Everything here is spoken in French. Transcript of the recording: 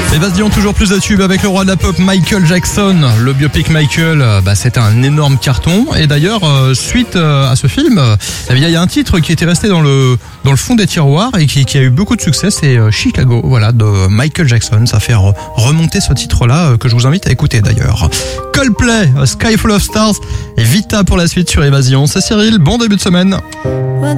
Évasion, toujours plus de tubes avec le roi de la pop Michael Jackson. Le biopic Michael, c'était un énorme carton. Et d'ailleurs, suite à ce film, il y a un titre qui était resté dans le fond des tiroirs et qui a eu beaucoup de succès. C'est Chicago, voilà, de Michael Jackson. Ça fait remonter ce titre-là que je vous invite à écouter d'ailleurs. Coldplay, Sky Full of Stars et Vita pour la suite sur Évasion. C'est Cyril, bon début de semaine.